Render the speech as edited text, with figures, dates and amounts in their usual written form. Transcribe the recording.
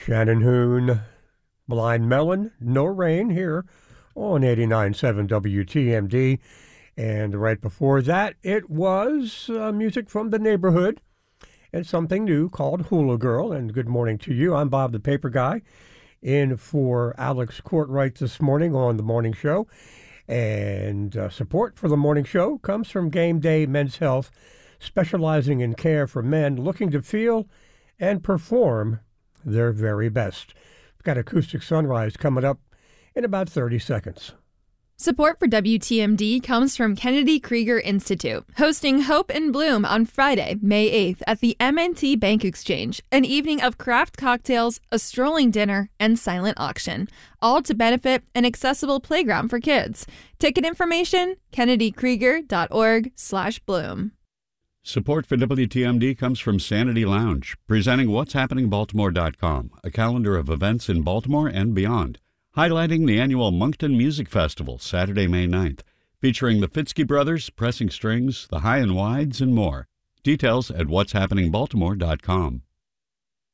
Shannon Hoon, Blind Melon, No Rain here on 89.7 WTMD. And right before that, it was music from the neighborhood and something new called Hula Girl. And good morning to you. I'm Bob the Paper Guy, in for Alex Courtwright this morning on the morning show. And support for the morning show comes from Game Day Men's Health, specializing in care for men looking to feel and perform their very best. We've got Acoustic Sunrise coming up in about 30 seconds. Support for WTMD comes from Kennedy Krieger Institute, hosting Hope and Bloom on Friday, May 8th at the M&T Bank Exchange, an evening of craft cocktails, a strolling dinner, and silent auction, all to benefit an accessible playground for kids. Ticket information, kennedykrieger.org/bloom. Support for WTMD comes from Sanity Lounge, presenting What's Happening Baltimore.com, a calendar of events in Baltimore and beyond, highlighting the annual Moncton Music Festival, Saturday, May 9th, featuring the Fitzke Brothers, Pressing Strings, the High and Wides, and more. Details at what'shappeningbaltimore.com.